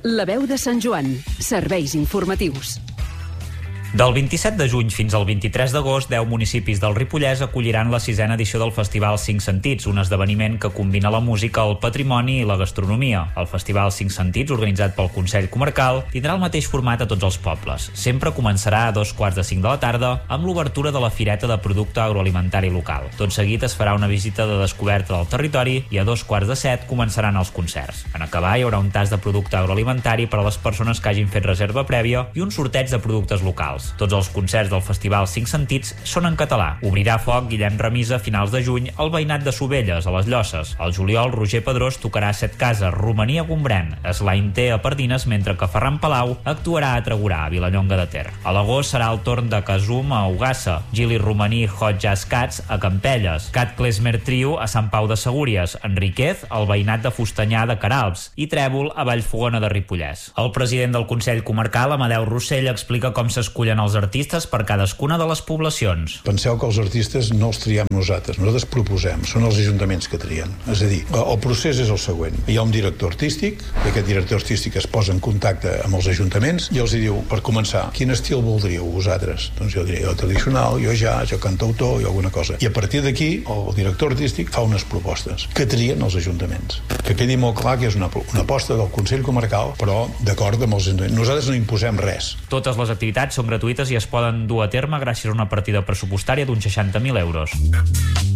La veu de Sant Joan. Serveis informatius. Del 27 de juny fins al 23 d'agost, 10 municipis del Ripollès acolliran la 6a edició del Festival Cinc Sentits, un esdeveniment que combina la música, el patrimoni i la gastronomia. El Festival Cinc Sentits, organitzat pel Consell Comarcal, tindrà el mateix format a tots els pobles. Sempre començarà a 2:45 de la tarda amb l'obertura de la Fireta de Producte Agroalimentari Local. Tot seguit es farà una visita de descoberta del territori i a 2:15 començaran els concerts. En acabar hi haurà un tast de producte agroalimentari per a les persones que hagin fet reserva prèvia i un sorteig de productes locals. Tots els concerts del Festival Cinc Sentits són en català. Obrirà foc Guillem Remisa a finals de juny al veïnat de Sovelles, a les Llosses. Al juliol, Roger Pedrós tocarà a Setcases, Romania Gombrèn, Slain T a Pardines, mentre que Ferran Palau actuarà a Tregurà, a Vilallonga de Ter. A l'agost serà el torn de Casum a Ugassa, Gili Romaní Hot Jazz Cats a Campelles, Cat Klezmer Trio a Sant Pau de Segúries, Enriquez al veïnat de Fustanyà de Queralbs i Trèvol a Vallfogona de Ripollès. El president del Consell Comarcal, Amadeu Rossell, explica com s'escullen els artistes per cadascuna de les poblacions. Penseu que els artistes no els triem nosaltres proposem, són els ajuntaments que trien. És a dir, el procés és el següent. Hi ha un director artístic, i aquest director artístic es posa en contacte amb els ajuntaments i els diu, per començar, quin estil voldríeu vosaltres? Doncs jo diré, jo tradicional, jo jazz, jo cantautor, jo alguna cosa. I a partir d'aquí, el director artístic fa unes propostes que trien els ajuntaments. Que quedi molt clar que és una aposta del Consell Comarcal, però d'acord amb els ajuntaments. Nosaltres no imposem res. Totes les activitats són gratuïtes i es poden dur a terme gràcies a una partida pressupostària d'uns 60.000 euros.